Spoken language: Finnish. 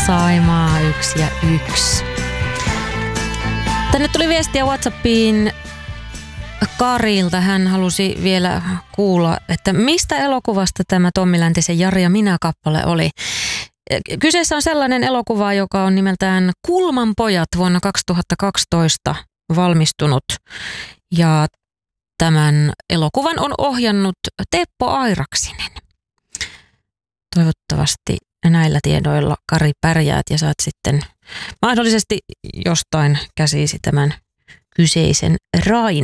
Saimaa 1 ja 1. Tänne tuli viestiä WhatsAppiin Karilta. Hän halusi vielä kuulla, että mistä elokuvasta tämä Tommi Läntisen Jari ja minä -kappale oli. Kyseessä on sellainen elokuva, joka on nimeltään Kulman pojat, vuonna 2012 valmistunut. Ja tämän elokuvan on ohjannut Teppo Airaksinen. Toivottavasti näillä tiedoilla, Kari, pärjäät ja saat sitten mahdollisesti jostain käsisi tämän kyseisen rain.